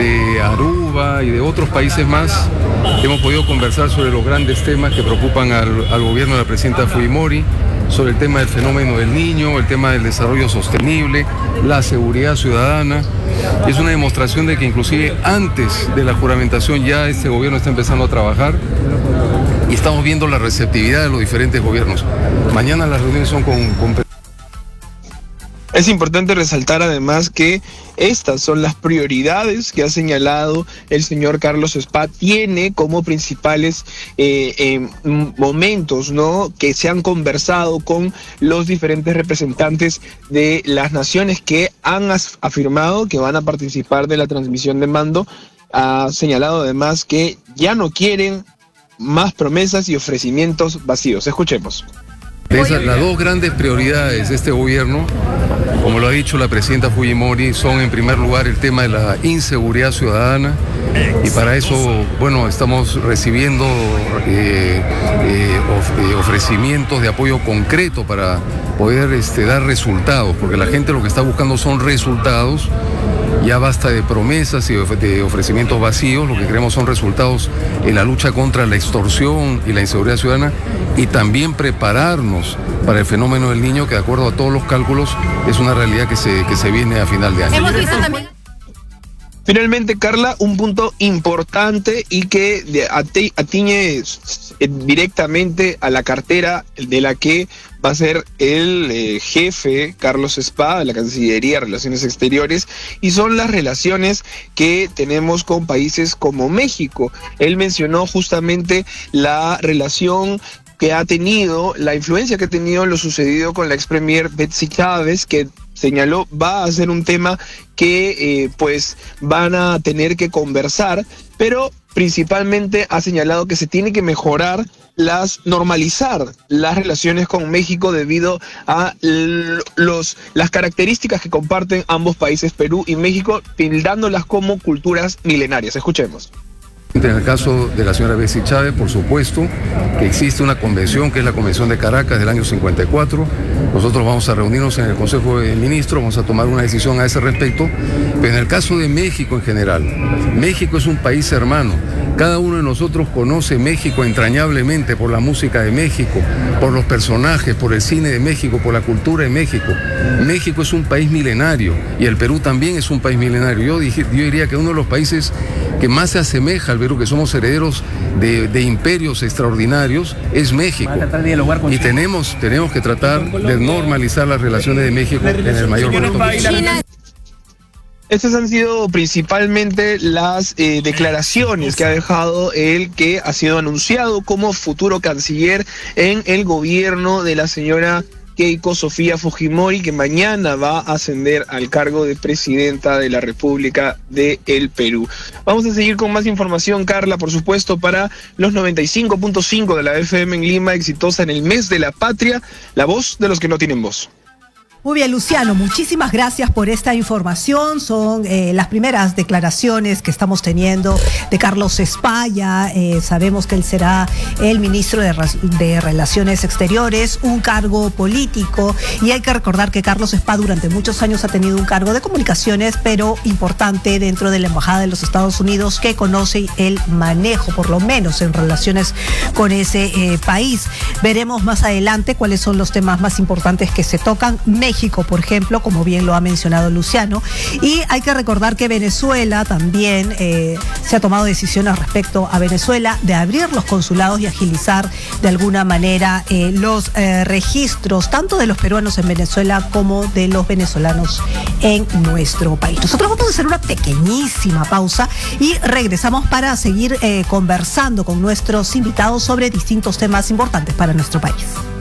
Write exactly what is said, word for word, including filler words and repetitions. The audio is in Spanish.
de Aruba y de otros países más, hemos podido conversar sobre los grandes temas que preocupan al, al gobierno de la presidenta Fujimori, sobre el tema del fenómeno del niño, el tema del desarrollo sostenible, la seguridad ciudadana. Es una demostración de que inclusive antes de la juramentación ya este gobierno está empezando a trabajar y estamos viendo la receptividad de los diferentes gobiernos. Mañana las reuniones son con... con... Es importante resaltar además que estas son las prioridades que ha señalado el señor Carlos Spa, tiene como principales eh, eh, momentos, ¿no?, que se han conversado con los diferentes representantes de las naciones que han afirmado que van a participar de la transmisión de mando. Ha señalado además que ya no quieren más promesas y ofrecimientos vacíos. Escuchemos. Esas, las dos grandes prioridades de este gobierno, como lo ha dicho la presidenta Fujimori, son en primer lugar el tema de la inseguridad ciudadana, y para eso, bueno, estamos recibiendo eh, eh, of, eh, ofrecimientos de apoyo concreto para poder este, dar resultados, porque la gente lo que está buscando son resultados. Ya basta de promesas y de ofrecimientos vacíos, lo que queremos son resultados en la lucha contra la extorsión y la inseguridad ciudadana, y también prepararnos para el fenómeno del niño, que de acuerdo a todos los cálculos es una realidad que se, que se viene a final de año. Hemos visto también... Finalmente, Carla, un punto importante y que atiñe directamente a la cartera de la que va a ser el eh, jefe Carlos Spa de la Cancillería de Relaciones Exteriores, y son las relaciones que tenemos con países como México. Él mencionó justamente la relación que ha tenido, la influencia que ha tenido lo sucedido con la ex premier Betsy Chávez, que señaló va a ser un tema que eh, pues van a tener que conversar, pero principalmente ha señalado que se tiene que mejorar las, normalizar las relaciones con México debido a los, las características que comparten ambos países, Perú y México, tildándolas como culturas milenarias. Escuchemos. En el caso de la señora Betsy Chávez, por supuesto que existe una convención, que es la Convención de Caracas del año cincuenta y cuatro. Nosotros vamos a reunirnos en el Consejo de Ministros, vamos a tomar una decisión a ese respecto. Pero en el caso de México en general, México es un país hermano. Cada uno de nosotros conoce México entrañablemente por la música de México, por los personajes, por el cine de México, por la cultura de México. México es un país milenario y el Perú también es un país milenario. Yo, dije, yo diría que uno de los países que más se asemeja al Perú, que somos herederos de, de imperios extraordinarios, es México. Y tenemos, tenemos que tratar de normalizar las relaciones de México en el mayor momento posible. Estas han sido principalmente las eh, declaraciones que ha dejado él, que ha sido anunciado como futuro canciller en el gobierno de la señora Keiko Sofía Fujimori, que mañana va a ascender al cargo de presidenta de la República del Perú. Vamos a seguir con más información, Carla, por supuesto, para los noventa y cinco punto cinco de la F M en Lima, exitosa en el mes de la patria, la voz de los que no tienen voz. Muy bien, Luciano, muchísimas gracias por esta información. Son eh, las primeras declaraciones que estamos teniendo de Carlos Spa. Ya eh, sabemos que él será el ministro de, de Relaciones Exteriores, un cargo político, y hay que recordar que Carlos Spa durante muchos años ha tenido un cargo de comunicaciones, pero importante dentro de la Embajada de los Estados Unidos, que conoce el manejo, por lo menos en relaciones con ese eh, país. Veremos más adelante cuáles son los temas más importantes que se tocan. México México, por ejemplo, como bien lo ha mencionado Luciano, y hay que recordar que Venezuela también eh, se ha tomado decisiones respecto a Venezuela de abrir los consulados y agilizar de alguna manera eh, los eh, registros tanto de los peruanos en Venezuela como de los venezolanos en nuestro país. Nosotros vamos a hacer una pequeñísima pausa y regresamos para seguir eh, conversando con nuestros invitados sobre distintos temas importantes para nuestro país.